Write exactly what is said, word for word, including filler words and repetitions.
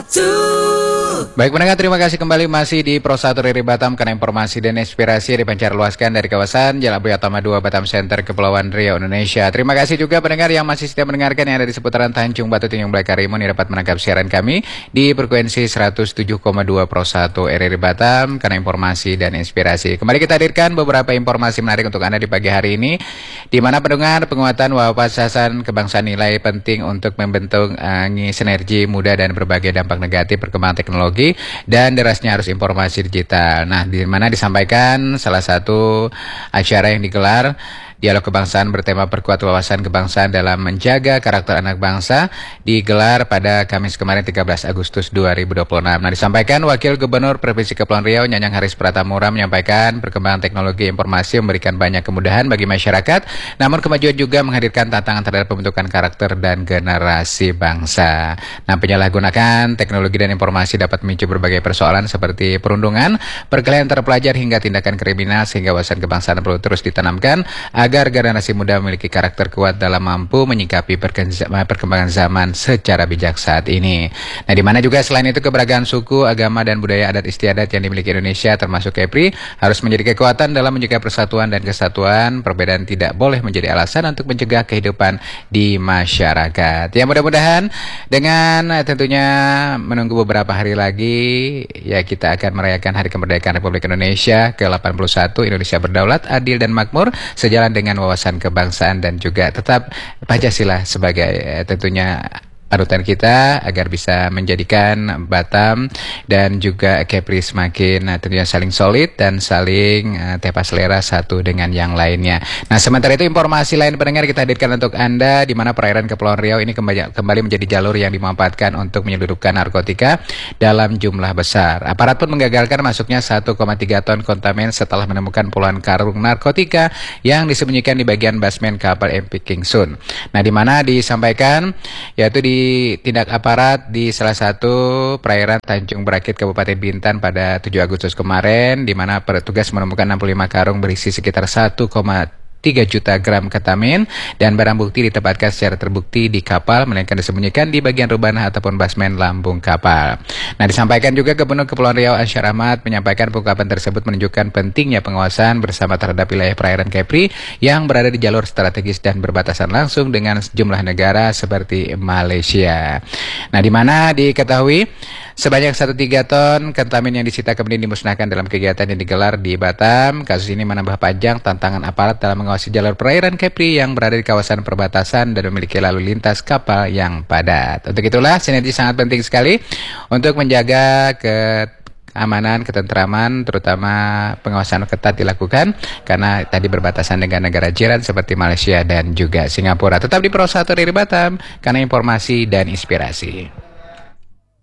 Baik pendengar, terima kasih kembali masih di Pro satu R R I Batam karena informasi dan inspirasi dipancar luaskan dari kawasan Jalan Priyatama dua Batam Center, Kepulauan Riau, Indonesia. Terima kasih juga pendengar yang masih setia mendengarkan yang ada di seputaran Tanjung Batu Tinjung Balai Karimun yang dapat menangkap siaran kami di frekuensi seratus tujuh koma dua Pro satu R R I Batam karena informasi dan inspirasi. Kembali kita hadirkan beberapa informasi menarik untuk Anda di pagi hari ini, di mana pendengar penguatan wawasan kebangsaan nilai penting untuk membentuk uh, sinergi muda dan berbagai dampak negatif perkembangan teknologi dan derasnya arus informasi digital. Nah, di mana disampaikan salah satu acara yang digelar Dialog Kebangsaan bertema perkuat wawasan kebangsaan dalam menjaga karakter anak bangsa digelar pada Kamis kemarin tiga belas Agustus dua ribu dua puluh enam. Nah, disampaikan Wakil Gubernur Provinsi Kepulauan Riau Nyanyang Haris Pratamura menyampaikan perkembangan teknologi informasi memberikan banyak kemudahan bagi masyarakat, namun kemajuan juga menghadirkan tantangan terhadap pembentukan karakter dan generasi bangsa. Nah, penyalahgunaan teknologi dan informasi dapat memicu berbagai persoalan seperti perundungan, perkelahian terpelajar hingga tindakan kriminal, sehingga wawasan kebangsaan perlu terus ditanamkan agar generasi muda memiliki karakter kuat dalam mampu menyikapi perkembangan zaman secara bijak saat ini. Nah, di mana juga selain itu keberagaman suku, agama, dan budaya adat istiadat yang dimiliki Indonesia termasuk Kepri harus menjadi kekuatan dalam menjaga persatuan dan kesatuan. Perbedaan tidak boleh menjadi alasan untuk mencegah kehidupan di masyarakat. Ya, mudah-mudahan dengan tentunya menunggu beberapa hari lagi, ya kita akan merayakan Hari Kemerdekaan Republik Indonesia ke delapan puluh satu, Indonesia berdaulat, adil, dan makmur, sejalan dengan wawasan kebangsaan dan juga tetap Pancasila sebagai eh, tentunya panutan kita agar bisa menjadikan Batam dan juga Kepri semakin uh, tentunya saling solid dan saling uh, tepa selera satu dengan yang lainnya. Nah, sementara itu informasi lain pendengar kita hadirkan untuk Anda, di mana perairan Kepulauan Riau ini kembali, kembali menjadi jalur yang dimanfaatkan untuk menyelundupkan narkotika dalam jumlah besar. Aparat pun menggagalkan masuknya satu koma tiga ton kontamen setelah menemukan puluhan karung narkotika yang disembunyikan di bagian basement kapal M V King Sun. Nah, di mana disampaikan yaitu di tindak aparat di salah satu perairan Tanjung Berakit Kabupaten Bintan pada tujuh Agustus kemarin, di mana petugas menemukan enam puluh lima karung berisi sekitar satu koma tiga juta gram ketamin dan barang bukti ditempatkan secara terbukti di kapal, melainkan disembunyikan di bagian rubana ataupun basmen lambung kapal. Nah, disampaikan juga Gubernur Kepulauan Riau Ansyar Ahmad menyampaikan pengungkapan tersebut menunjukkan pentingnya pengawasan bersama terhadap wilayah perairan Kepri yang berada di jalur strategis dan berbatasan langsung dengan sejumlah negara seperti Malaysia. Nah, di mana diketahui sebanyak satu koma tiga ton kentamin yang disita kemudian dimusnahkan dalam kegiatan yang digelar di Batam. Kasus ini menambah panjang tantangan aparat dalam mengawasi jalur perairan Kepri yang berada di kawasan perbatasan dan memiliki lalu lintas kapal yang padat. Untuk itulah sinergi sangat penting sekali untuk menjaga keamanan, ketentraman, terutama pengawasan ketat dilakukan karena tadi berbatasan dengan negara jiran seperti Malaysia dan juga Singapura. Tetap di Pro satu R R I Batam karena informasi dan inspirasi.